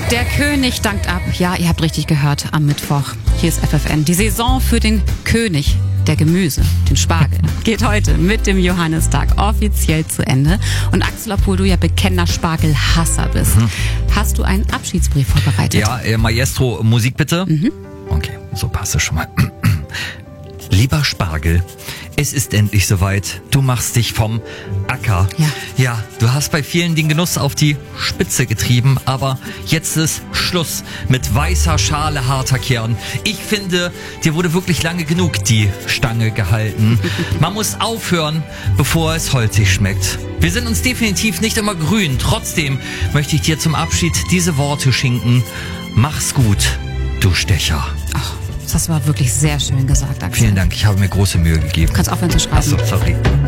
Der König dankt ab. Ja, ihr habt richtig gehört, am Mittwoch. Hier ist FFN. Die Saison für den König der Gemüse, den Spargel, geht heute mit dem Johannistag offiziell zu Ende. Und Axel, obwohl du ja bekennender Spargelhasser bist, hast du einen Abschiedsbrief vorbereitet. Ja, Maestro, Musik bitte. Okay, so passt es schon mal. Lieber Spargel, es ist endlich soweit. Du machst dich vom Acker. Ja, du hast bei vielen den Genuss auf die Spitze getrieben, aber jetzt ist Schluss mit weißer Schale, harter Kern. Ich finde, dir wurde wirklich lange genug die Stange gehalten. Man muss aufhören, bevor es holzig schmeckt. Wir sind uns definitiv nicht immer grün. Trotzdem möchte ich dir zum Abschied diese Worte schenken. Mach's gut, du Stecher. Ach, das war wirklich sehr schön gesagt, Axel. Vielen Dank, ich habe mir große Mühe gegeben. Du kannst aufhören zu schreiben. Achso, sorry.